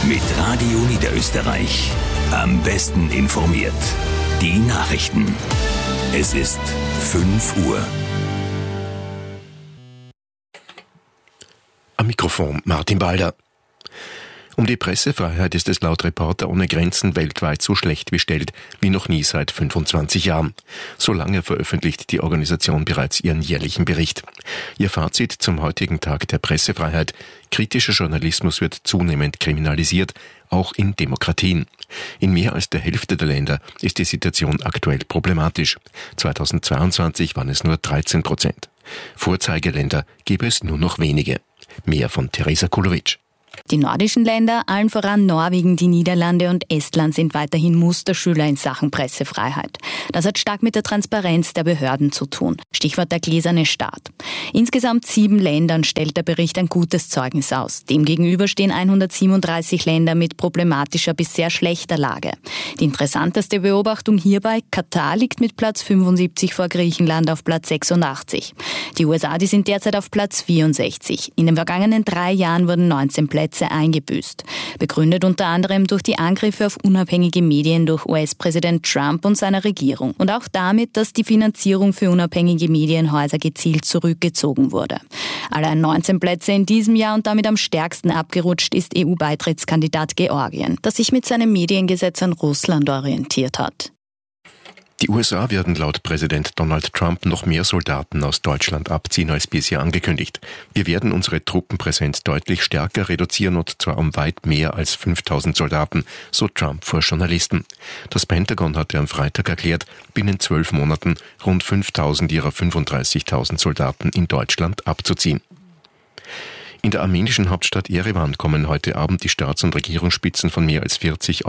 Mit Radio Niederösterreich. Am besten informiert. Die Nachrichten. Es ist 5 Uhr. Am Mikrofon Martin Balder. Um die Pressefreiheit ist es laut Reporter ohne Grenzen weltweit so schlecht bestellt wie noch nie seit 25 Jahren. So lange veröffentlicht die Organisation bereits ihren jährlichen Bericht. Ihr Fazit zum heutigen Tag der Pressefreiheit: Kritischer Journalismus wird zunehmend kriminalisiert, auch in Demokratien. In mehr als der Hälfte der Länder ist die Situation aktuell problematisch. 2022 waren es nur 13%. Vorzeigeländer gäbe es nur noch wenige. Mehr von Theresa Kulowitsch. Die nordischen Länder, allen voran Norwegen, die Niederlande und Estland, sind weiterhin Musterschüler in Sachen Pressefreiheit. Das hat stark mit der Transparenz der Behörden zu tun. Stichwort der gläserne Staat. Insgesamt 7 Ländern stellt der Bericht ein gutes Zeugnis aus. Demgegenüber stehen 137 Länder mit problematischer bis sehr schlechter Lage. Die interessanteste Beobachtung hierbei: Katar liegt mit Platz 75 vor Griechenland auf Platz 86. Die USA, die sind derzeit auf Platz 64. In den vergangenen 3 Jahren wurden 19 Plätze eingebüßt. Begründet unter anderem durch die Angriffe auf unabhängige Medien durch US-Präsident Trump und seine Regierung. Und auch damit, dass die Finanzierung für unabhängige Medienhäuser gezielt zurückgezogen wurde. Allein 19 Plätze in diesem Jahr und damit am stärksten abgerutscht ist EU-Beitrittskandidat Georgien, das sich mit seinem Mediengesetz an Russland orientiert hat. Die USA werden laut Präsident Donald Trump noch mehr Soldaten aus Deutschland abziehen als bisher angekündigt. Wir werden unsere Truppenpräsenz deutlich stärker reduzieren, und zwar um weit mehr als 5000 Soldaten, so Trump vor Journalisten. Das Pentagon hatte am Freitag erklärt, binnen 12 Monaten rund 5000 ihrer 35.000 Soldaten in Deutschland abzuziehen. In der armenischen Hauptstadt Jerewan kommen heute Abend die Staats- und Regierungsspitzen von mehr als 40